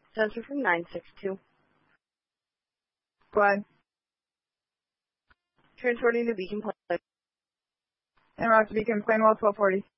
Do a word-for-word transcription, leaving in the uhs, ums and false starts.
Center from nine six two. Go ahead. Transporting to Beacon Place. And Rock to Beacon, Plainwell twelve forty.